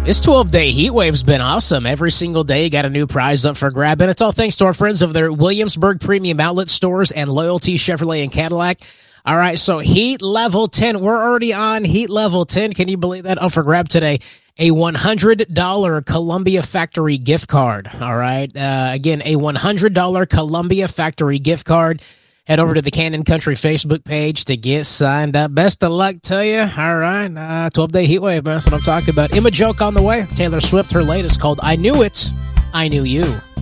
This 12-day heat wave's been awesome. Every single day, you got a new prize up for grab, and it's all thanks to our friends of their Williamsburg Premium Outlet stores and Loyalty Chevrolet and Cadillac. All right, so heat level 10. We're already on heat level 10. Can you believe that? Up for grab today, a $100 Columbia Factory gift card. All right, again, a $100 Columbia Factory gift card. Head over to the Cannon Country Facebook page to get signed up. Best of luck to you. All right. 12-day heat wave, man. That's what I'm talking about. Emma joke on the way. Taylor Swift, her latest called I Knew It, I Knew You.